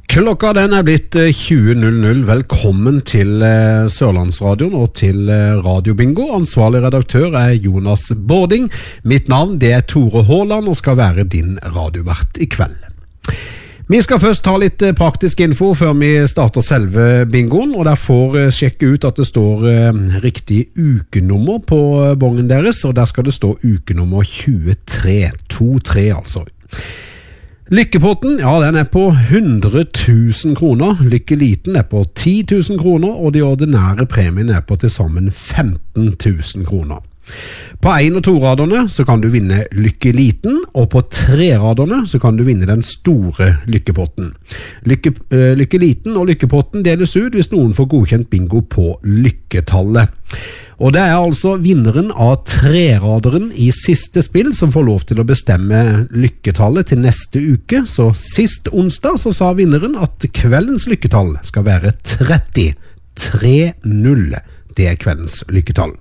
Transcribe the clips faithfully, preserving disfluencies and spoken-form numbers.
Klokka den er blitt tjue null null. Velkommen til Sørlandsradioen og til Radio Bingo. Ansvarlig redaktør er Jonas Bording. Mitt navn det er Tore Håland og skal være din radiovert i kveld. Vi skal først ta litt praktisk info før vi starter selve bingoen, og der får sjekke ut at det står riktig ukenummer på bongen deres, og der skal det stå ukenummer tjuetre, to-tre altså. Lykkepotten, ja, den er på hundre tusen kroner, Lykkeliten er på ti tusen kroner, og de ordinære premiene er på til sammen femten tusen kroner. På en- og to-raderne så kan du vinne Lykkeliten, og på tre-raderne så kan du vinne den store lykkepotten. Lykke, øh, Lykkeliten og lykkepotten deles ut hvis noen får godkjent bingo på lykketallet. Og det er altså vinneren av tre-raderen i siste spill som får lov til å bestemme lykketallet til neste uke. Så sist onsdag så sa vinneren at kveldens lykketall skal være tretti. tre null. Det er kveldens lykketall.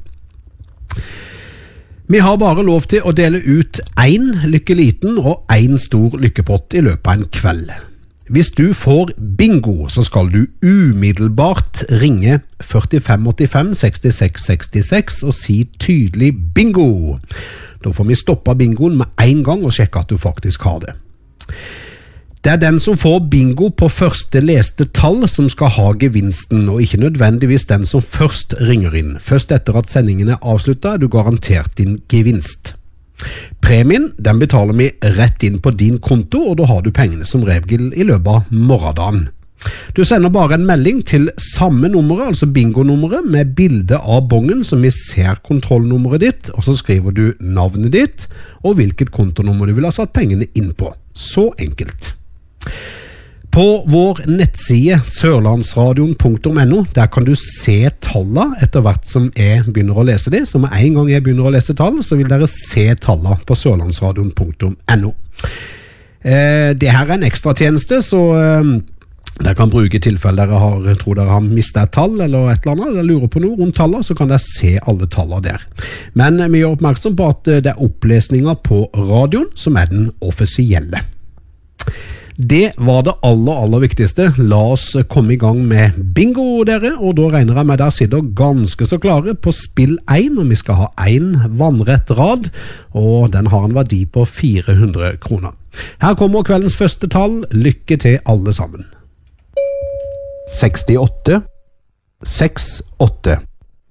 Vi har bare lov til å dele ut en lykkeliten og en stor lykkepott i løpet av en kveld. Hvis du får bingo, så skal du umiddelbart ringe førtifem åttifem sekstiseks sekstiseks og si tydelig bingo. Da får vi stoppa bingoen med en gang og sjekke at du faktisk har det. Det er den som får bingo på første leste tall som skal ha gevinsten, og ikke nødvendigvis den som først ringer inn. Først etter at sendingen er avsluttet er du garantert din gevinst. Premien, den betaler vi rett inn på din konto, og da har du pengene som regel i løpet av morgendagen. Du sender bare en melding til samme nummeret, altså bingo-nummeret, med bilde av bongen som vi ser kontrollnummeret ditt, og så skriver du navnet ditt og hvilket kontonummer du vil ha satt pengene inn på. Så enkelt. På vår nettside sørlandsradion punktum no, der kan du se tallene etter hvert som jeg begynner å lese det. Så med en gang jeg begynner å lese tall, så vil dere se tallene på sørlandsradion punktum no. Eh, det her er en ekstra tjeneste, så eh, dere kan bruke i tilfelle dere har, tror dere har mistet et tall eller et eller annet, eller lurer på noe rundt tallene, så kan dere se alle tallene der. Men eh, vi gjør oppmerksom på at det er opplesninger på radioen som er den offisielle. Det var det aller, aller viktigste. La oss komme i gang med bingo, dere, og da regner jeg med dere sitter ganske så klare på spill én, og vi skal ha en vannrett rad, og den har en verdi på fire hundre kroner. Her kommer kveldens første tall. Lykke til alle sammen. sekstiåtte, sekstiåtte.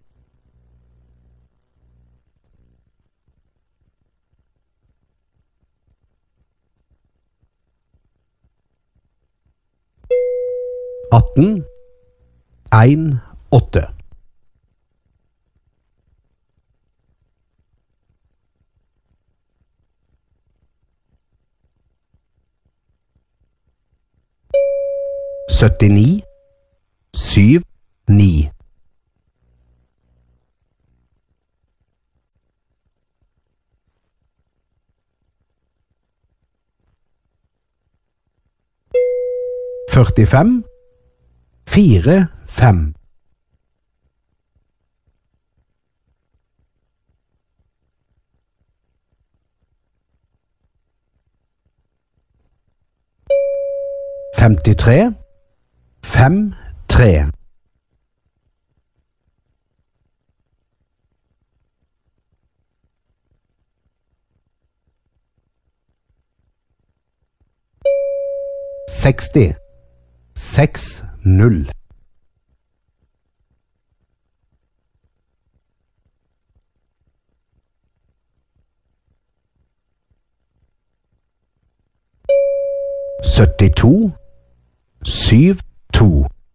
atten, en, åtte. syttini, syv, ni. førtifem, fire, fem. femtitre, fem, tre. seksti, seks, null. syttito, syv, to.